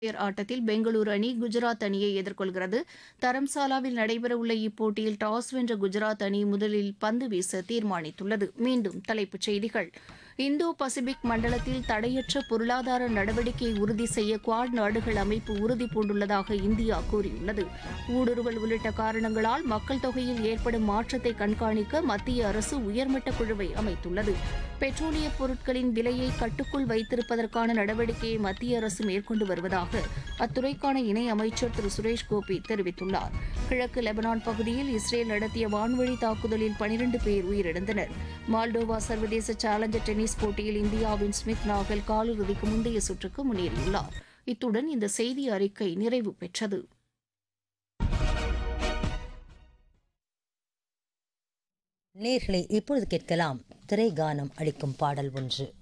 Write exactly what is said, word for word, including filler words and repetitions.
ஆட்டத்தில் பெங்களூரு அணி குஜராத் அணியை எதிர்கொள்கிறது. தரம்சாலாவில் நடைபெறவுள்ள இப்போட்டியில் டாஸ் வென்ற குஜராத் அணி முதலில் பந்து வீச தீர்மானித்துள்ளது. மீண்டும் தலைப்புச் செய்திகள். இந்தோ பசிபிக் மண்டலத்தில் தடையற்ற பொருளாதார நடவடிக்கையை உறுதி செய்ய குவாட் நாடுகள் அமைப்பு உறுதிபூண்டுள்ளதாக இந்தியா கூறியுள்ளது. ஊடுருவல் உள்ளிட்ட காரணங்களால் மக்கள் தொகையில் ஏற்படும் மாற்றத்தை கண்காணிக்க மத்திய அரசு உயர்மட்ட குழுவை அமைத்துள்ளது. பெட்ரோலிய பொருட்களின் விலையை கட்டுக்குள் வைத்திருப்பதற்கான நடவடிக்கையை மத்திய அரசு மேற்கொண்டு வருவதாக அத்துறைக்கான இணை அமைச்சர் திரு சுரேஷ் கோபி தெரிவித்துள்ளார். கிழக்கு லெபனான் பகுதியில் இஸ்ரேல் நடத்திய வான்வழி தாக்குதலில் பனிரண்டு பேர் உயிரிழந்தனர். மால்டோவா சர்வதேச சேலஞ்சர் டென்னிஸ் போட்டியில் இந்தியாவின் ஸ்மித் நாகல் காலிறுதிக்கு முந்தைய சுற்றுக்கு முன்னேறியுள்ளார். இத்துடன் இந்த செய்தி அறிக்கை நிறைவு பெற்றது. நேர்களை இப்பொழுது கேட்கலாம் திரை கானம் அளிக்கும் பாடல் ஒன்று.